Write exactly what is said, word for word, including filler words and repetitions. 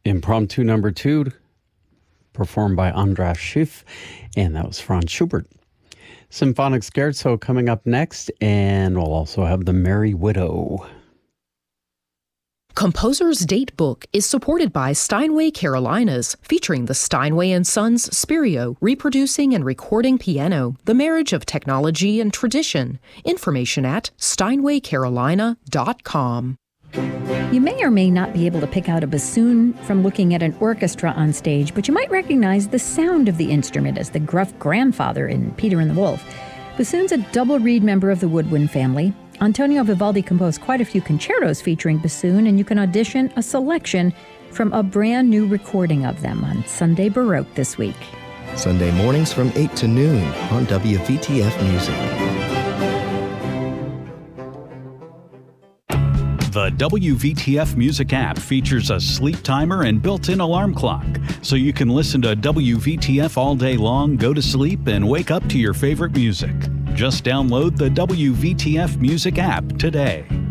Impromptu number two, performed by Andras Schiff, and that was Franz Schubert. Symphonic Scherzo coming up next, and we'll also have The Merry Widow. Composer's Date Book is supported by Steinway Carolinas, featuring the Steinway and Sons Spirio, reproducing and recording piano, the marriage of technology and tradition. Information at steinway carolina dot com. You may or may not be able to pick out a bassoon from looking at an orchestra on stage, but you might recognize the sound of the instrument as the gruff grandfather in Peter and the Wolf. Bassoon's a double reed member of the woodwind family. Antonio Vivaldi composed quite a few concertos featuring bassoon, and you can audition a selection from a brand new recording of them on Sunday Baroque this week. Sunday mornings from eight to noon on W V T F Music. The W V T F Music app features a sleep timer and built-in alarm clock, so you can listen to W V T F all day long, go to sleep, and wake up to your favorite music. Just download the W V T F Music app today.